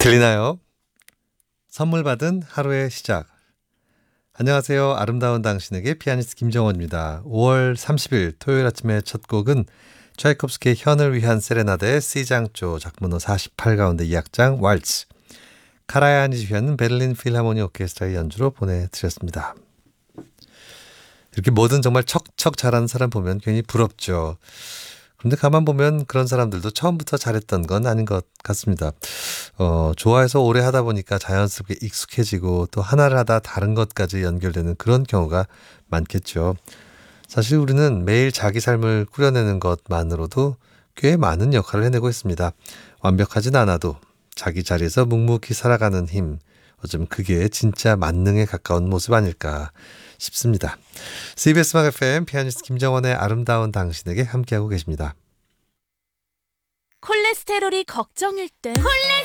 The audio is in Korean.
들리나요? 선물 받은 하루의 시작. 안녕하세요. 아름다운 당신에게 피아니스트 김정원입니다. 5월 30일 토요일 아침의 첫 곡은 차이콥스키의 현을 위한 세레나데의 C장조 작문호 48 가운데 2악장 왈츠, 카라얀이 지휘하는 베를린 필하모니 오케스트라의 연주로 보내드렸습니다. 이렇게 뭐든 정말 척척 잘하는 사람 보면 괜히 부럽죠. 그런데 가만 보면 그런 사람들도 처음부터 잘했던 건 아닌 것 같습니다. 좋아해서 오래 하다 보니까 자연스럽게 익숙해지고 또 하나를 하다 다른 것까지 연결되는 그런 경우가 많겠죠. 사실 우리는 매일 자기 삶을 꾸려내는 것만으로도 꽤 많은 역할을 해내고 있습니다. 완벽하진 않아도 자기 자리에서 묵묵히 살아가는 힘, 어쩌면 그게 진짜 만능에 가까운 모습 아닐까 싶습니다. CBS 음악 FM 피아니스트 김정원의 아름다운 당신에게 함께하고 계십니다. 콜레스테롤이 걱정일 땐